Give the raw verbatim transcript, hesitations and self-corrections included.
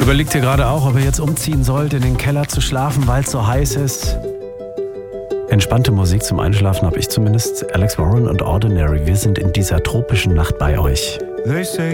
Überlegt ihr gerade auch, ob ihr jetzt umziehen sollt, in den Keller zu schlafen, weil es so heiß ist? Entspannte Musik zum Einschlafen habe ich zumindest. Alex Warren und Ordinary. Wir sind in dieser tropischen Nacht bei euch. They say